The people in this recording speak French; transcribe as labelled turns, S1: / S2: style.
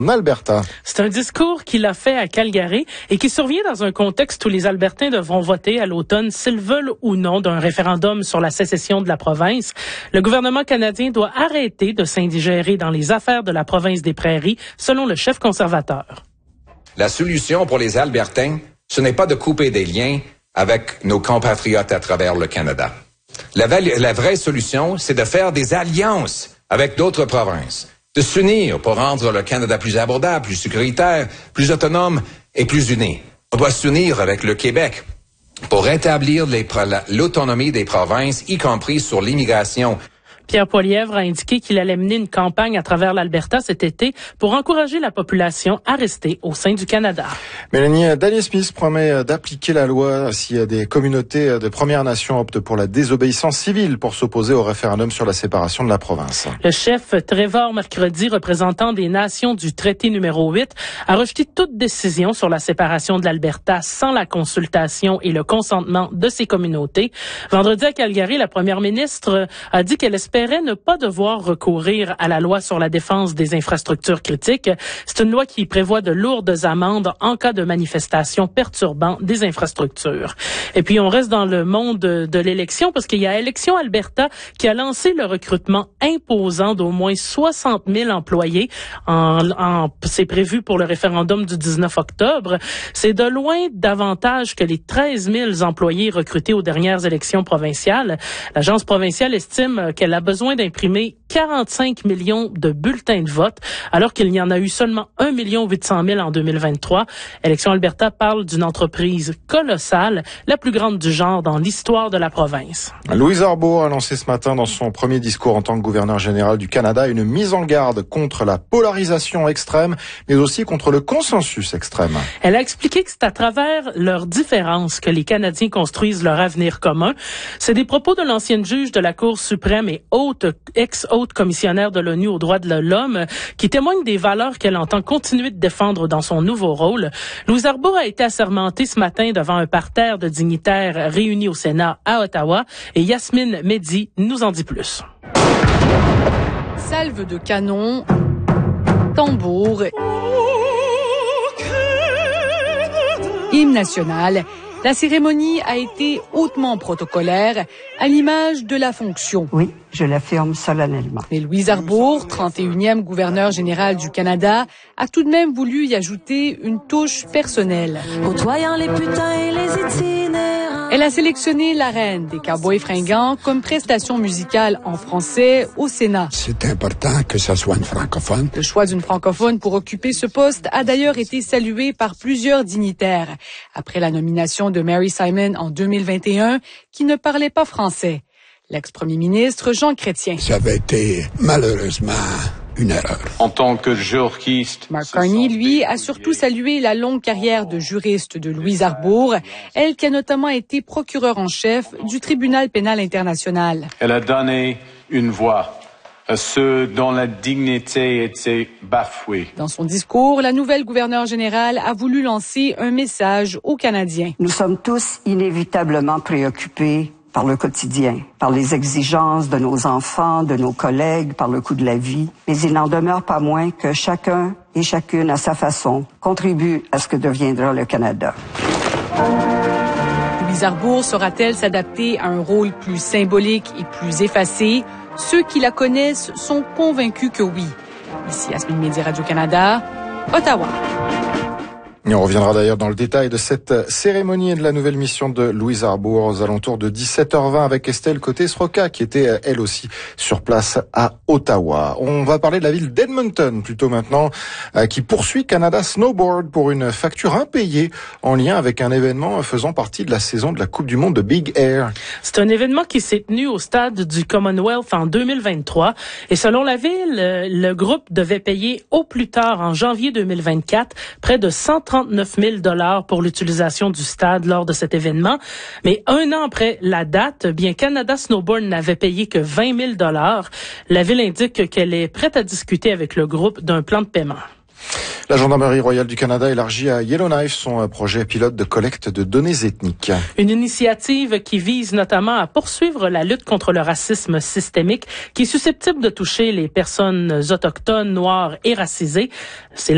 S1: Alberta.
S2: C'est un discours qu'il a fait à Calgary et qui survient dans un contexte où les Albertains devront voter à l'automne s'ils veulent ou non d'un référendum sur la sécession de la province. Le gouvernement canadien doit arrêter de s'indigérer dans les affaires de la province des Prairies, selon le chef conservateur.
S3: La solution pour les Albertains, ce n'est pas de couper des liens avec nos compatriotes à travers le Canada. La vraie solution, c'est de faire des alliances avec d'autres provinces, de s'unir pour rendre le Canada plus abordable, plus sécuritaire, plus autonome et plus uni. On doit s'unir avec le Québec pour rétablir l'autonomie des provinces, y compris sur l'immigration.
S2: Pierre Poilievre a indiqué qu'il allait mener une campagne à travers l'Alberta cet été pour encourager la population à rester au sein du Canada.
S1: Mélanie, Daniel Smith promet d'appliquer la loi si des communautés de Premières Nations optent pour la désobéissance civile pour s'opposer au référendum sur la séparation de la province.
S2: Le chef Trevor McCurdy, représentant des nations du traité numéro 8, a rejeté toute décision sur la séparation de l'Alberta sans la consultation et le consentement de ces communautés. Vendredi à Calgary, la première ministre a dit qu'elle espérait ne pas devoir recourir à la loi sur la défense des infrastructures critiques. C'est une loi qui prévoit de lourdes amendes en cas de manifestations perturbant des infrastructures. Et puis, on reste dans le monde de l'élection parce qu'il y a Élection Alberta qui a lancé le recrutement imposant d'au moins 60 000 employés. C'est prévu pour le référendum du 19 octobre. C'est de loin davantage que les 13 000 employés recrutés aux dernières élections provinciales. L'agence provinciale estime qu'elle a besoin d'imprimer 45 millions de bulletins de vote, alors qu'il y en a eu seulement 1 800 000 en 2023. Élection Alberta parle d'une entreprise colossale, la plus grande du genre dans l'histoire de la province.
S1: Louise Arbour a lancé ce matin dans son premier discours en tant que gouverneur général du Canada une mise en garde contre la polarisation extrême, mais aussi contre le consensus extrême.
S2: Elle a expliqué que c'est à travers leurs différences que les Canadiens construisent leur avenir commun. C'est des propos de l'ancienne juge de la Cour suprême et ex-haute commissionnaire de l'ONU aux droits de l'homme, qui témoigne des valeurs qu'elle entend continuer de défendre dans son nouveau rôle. Louise Arbour a été assermentée ce matin devant un parterre de dignitaires réunis au Sénat à Ottawa et Yasmine Mehdi nous en dit plus.
S4: Salve de canon, tambour, hymne national. La cérémonie a été hautement protocolaire, à l'image de la fonction.
S5: Oui, je l'affirme solennellement.
S4: Mais Louise Arbour, 31e gouverneur général du Canada, a tout de même voulu y ajouter une touche personnelle.
S6: Côtoyant les putains et les itinérants.
S4: Elle a sélectionné La Reine des Cowboys fringants comme prestation musicale en français au Sénat.
S7: C'est important que ça soit une francophone.
S4: Le choix d'une francophone pour occuper ce poste a d'ailleurs été salué par plusieurs dignitaires. Après la nomination de Mary Simon en 2021, qui ne parlait pas français. L'ex-premier ministre Jean Chrétien.
S7: Ça avait été malheureusement une erreur.
S8: En tant que juriste,
S4: Mark Carney, lui, a surtout salué la longue carrière de juriste de Louise Arbour, elle qui a notamment été procureure en chef du Tribunal pénal international.
S8: Elle a donné une voix à ceux dont la dignité était bafouée.
S4: Dans son discours, la nouvelle gouverneure générale a voulu lancer un message aux Canadiens.
S5: Nous sommes tous inévitablement préoccupés par le quotidien, par les exigences de nos enfants, de nos collègues, par le coût de la vie. Mais il n'en demeure pas moins que chacun et chacune, à sa façon, contribue à ce que deviendra le Canada.
S4: Louise Arbour saura-t-elle s'adapter à un rôle plus symbolique et plus effacé? Ceux qui la connaissent sont convaincus que oui. Ici, Yasmine Mehdi, Radio-Canada, Ottawa.
S1: Et on reviendra d'ailleurs dans le détail de cette cérémonie et de la nouvelle mission de Louise Arbour aux alentours de 17h20 avec Estelle Côté-Sroka qui était elle aussi sur place à Ottawa. On va parler de la ville d'Edmonton plutôt maintenant qui poursuit Canada Snowboard pour une facture impayée en lien avec un événement faisant partie de la saison de la Coupe du Monde de Big Air.
S2: C'est un événement qui s'est tenu au stade du Commonwealth en 2023 et selon la ville, le groupe devait payer au plus tard en janvier 2024 près de 139 000 pour l'utilisation du stade lors de cet événement. Mais un an après la date, bien Canada Snowboard n'avait payé que 20 000 $. La ville indique qu'elle est prête à discuter avec le groupe d'un plan de paiement.
S1: La Gendarmerie royale du Canada élargit à Yellowknife son projet pilote de collecte de données ethniques.
S2: Une initiative qui vise notamment à poursuivre la lutte contre le racisme systémique qui est susceptible de toucher les personnes autochtones, noires et racisées. C'est